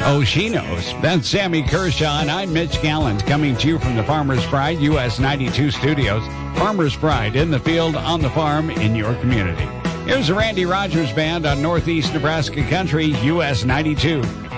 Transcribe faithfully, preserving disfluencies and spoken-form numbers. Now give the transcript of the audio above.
Oh, she knows. That's Sammy Kershaw, and I'm Mitch Gallant, coming to you from the Farmer's Pride U S ninety-two studios. Farmer's Pride, in the field, on the farm, in your community. Here's the Randy Rogers Band on Northeast Nebraska Country, U S ninety-two.